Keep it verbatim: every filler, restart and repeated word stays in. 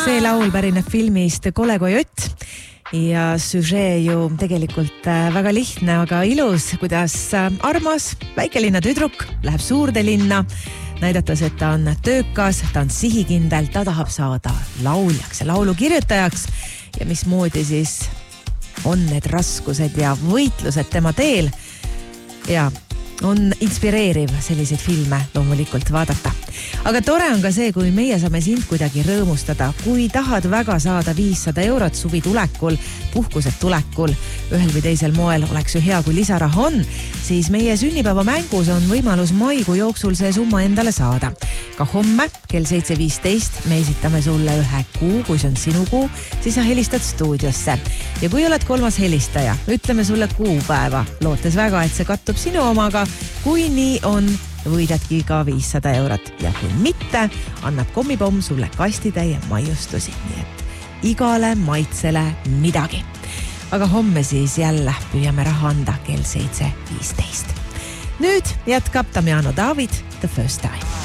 See laul pärineb filmist Kole kui Ott ja süžee ju tegelikult väga lihtne, aga ilus, kuidas armas väikelinna tüdruk läheb suurde linna, näidates, et ta on töökas, ta on sihikindel, ta tahab saada lauljaks ja laulukirjutajaks ja mismoodi siis on need raskused ja võitlused tema teel ja on inspireeriv selliseid filme loomulikult vaadata. Aga tore on ka see, kui meie saame sind kuidagi rõõmustada. Kui tahad väga saada viissada eurot suvi tulekul, puhkused tulekul, ühel või teisel moel oleks ju hea, kui lisaraha on, siis meie sünnipäeva mängus on võimalus maikuu jooksul see summa endale saada. Ka homme kell seitse viisteist me esitame sulle ühe kuu, kui see on sinu kuu, siis sa helistad stuudiosse. Ja kui oled kolmas helistaja, ütleme sulle kuupäeva, lootes väga, et see kattub sinu omaga. Kui nii on, võidadki ka viissada eurot ja kui mitte, annab kommipomm sulle kastitäie maiustusi, nii et igale maitsele midagi. Aga homme siis jälle püüame raha anda kell seitse viisteist. Nüüd jätkab Damiano David The First Time.